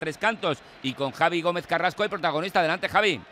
Tres Cantos y con Javi Gómez Carrasco, el protagonista. Adelante, Javi.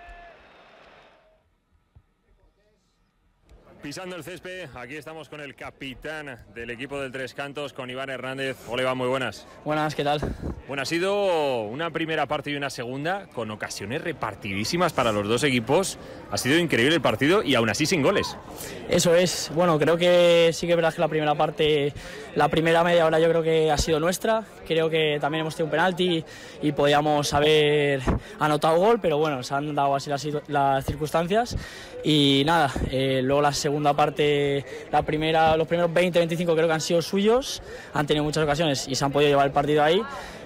Pisando el césped, aquí estamos con el capitán del equipo del Tres Cantos, con Iván Hernández. Hola Iván, muy buenas. Buenas, ¿qué tal? Bueno, ha sido una primera parte y una segunda con ocasiones repartidísimas para los dos equipos. Ha sido increíble el partido y aún así sin goles. Eso es, bueno, creo que sí que es verdad que la primera parte, la primera media hora yo creo que ha sido nuestra. Creo que también hemos tenido un penalti y podíamos haber anotado gol, pero bueno, se han dado así las circunstancias. Y nada, luego la segunda parte, los primeros 20-25 creo que han sido suyos, han tenido muchas ocasiones y se han podido llevar el partido ahí.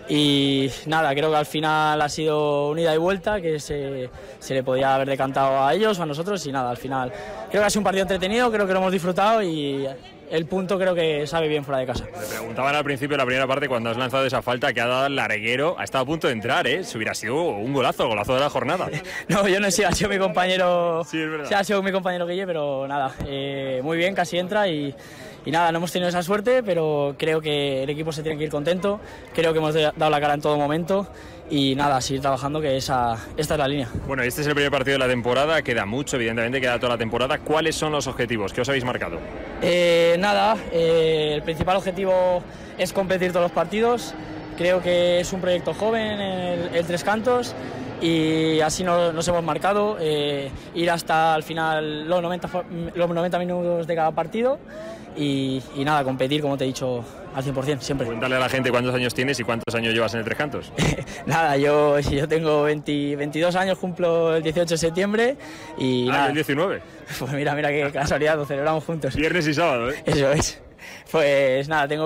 Y nada, creo que al final ha sido un ida y vuelta, que se le podía haber decantado a ellos o a nosotros, y nada, al final creo que ha sido un partido entretenido, creo que lo hemos disfrutado y el punto creo que sabe bien fuera de casa. Me preguntaban al principio de la primera parte, cuando has lanzado esa falta que ha dado el larguero, ha estado a punto de entrar, ¿eh? Si hubiera sido un golazo, el golazo de la jornada. No, yo no he sido, ha sido mi compañero, sí, es verdad. Sí, ha sido mi compañero Guille, pero nada, muy bien, casi entra y nada, no hemos tenido esa suerte, pero creo que el equipo se tiene que ir contento, creo que hemos dado la cara en todo momento y nada, seguir trabajando, que esta es la línea. Bueno, este es el primer partido de la temporada, queda mucho, evidentemente, queda toda la temporada. ¿Cuáles son los objetivos? ¿Qué os habéis marcado? Nada, el principal objetivo es competir todos los partidos, creo que es un proyecto joven el Tres Cantos y así nos hemos marcado, ir hasta el final los 90 minutos de cada partido. Y nada, competir, como te he dicho, al 100%, siempre. Cuéntale a la gente cuántos años tienes y cuántos años llevas en el Tres Cantos. Nada, yo tengo 22 años, cumplo el 18 de septiembre y nada. ¿El 19? Pues mira qué casualidad, lo celebramos juntos. Viernes y sábado, ¿eh? Eso es. Pues nada, tengo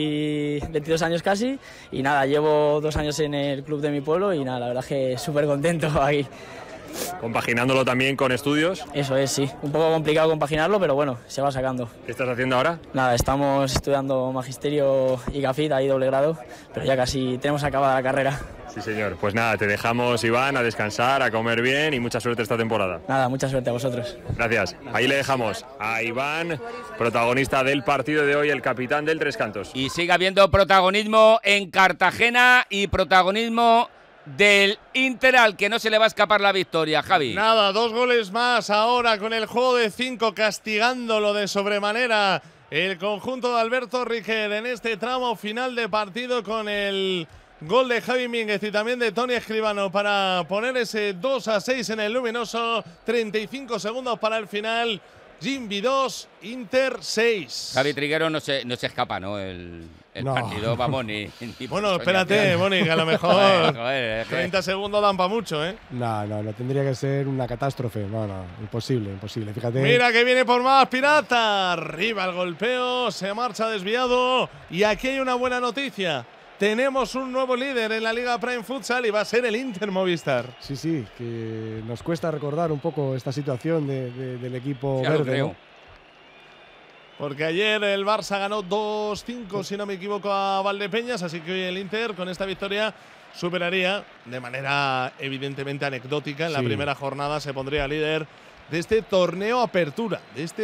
22 años casi y nada, llevo 2 años en el club de mi pueblo y nada, la verdad es que súper contento aquí. Compaginándolo también con estudios. Eso es, sí. Un poco complicado compaginarlo, pero bueno, se va sacando. ¿Qué estás haciendo ahora? Nada, estamos estudiando magisterio y GAFIT, ahí doble grado, pero ya casi tenemos acabada la carrera. Sí, señor. Pues nada, te dejamos, Iván, a descansar, a comer bien y mucha suerte esta temporada. Nada, mucha suerte a vosotros. Gracias. Ahí le dejamos a Iván, protagonista del partido de hoy, el capitán del Tres Cantos. Y sigue habiendo protagonismo en Cartagena y protagonismo del Inter, al que no se le va a escapar la victoria, Javi. Nada, 2 goles más ahora con el juego de 5, castigándolo de sobremanera el conjunto de Alberto Riquer en este tramo final de partido, con el gol de Javi Mínguez y también de Toni Escribano para poner ese 2-6 en el luminoso. 35 segundos para el final. Gimbi 2, Inter 6. Javi Triguero no se escapa, ¿no? El partido, vamos, ni bueno, espérate, Moni, que a lo mejor 30 segundos dan para mucho, ¿eh? No, tendría que ser una catástrofe. No, imposible, fíjate. Mira que viene por más Pirata. Arriba el golpeo, se marcha desviado. Y aquí hay una buena noticia. Tenemos un nuevo líder en la Liga Prime Futsal y va a ser el Inter Movistar. Sí, que nos cuesta recordar un poco esta situación del equipo verde, ¿no? Porque ayer el Barça ganó 2-5, si no me equivoco, a Valdepeñas, así que hoy el Inter con esta victoria superaría de manera evidentemente anecdótica. En la primera jornada se pondría líder de este torneo apertura,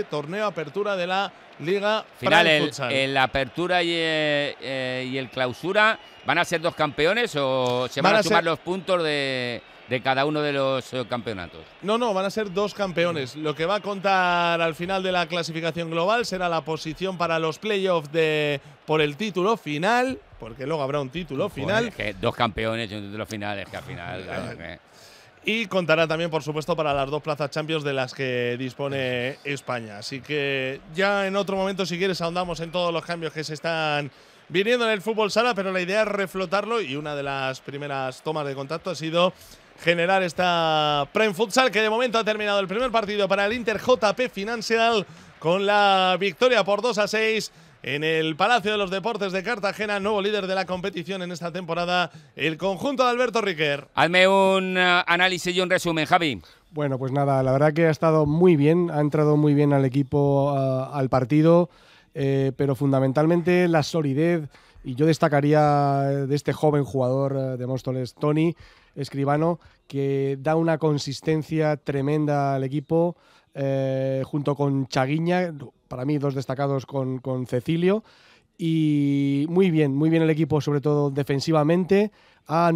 de la Liga Prime Futsal. ¿El apertura y el clausura van a ser 2 campeones o se van a sumar los puntos de cada uno de los campeonatos? No, van a ser 2 campeones. Lo que va a contar al final de la clasificación global será la posición para los playoffs por el título final, porque luego habrá un título final. Es que 2 campeones y un título final, es que al final… Claro, y contará también, por supuesto, para las 2 plazas Champions de las que dispone España. Así que ya en otro momento, si quieres, ahondamos en todos los cambios que se están viniendo en el fútbol sala, pero la idea es reflotarlo y una de las primeras tomas de contacto ha sido generar esta Prime Futsal, que de momento ha terminado el primer partido para el Inter JP Financial con la victoria por 2-6 en el Palacio de los Deportes de Cartagena, nuevo líder de la competición en esta temporada, el conjunto de Alberto Riquer. Hazme un análisis y un resumen, Javi. Bueno, pues nada, la verdad que ha estado muy bien, ha entrado muy bien al equipo, al partido, pero fundamentalmente la solidez, y yo destacaría de este joven jugador de Móstoles, Toni Escribano, que da una consistencia tremenda al equipo, junto con Chaguiña, para mí 2 destacados con Cecilio, y muy bien el equipo, sobre todo defensivamente.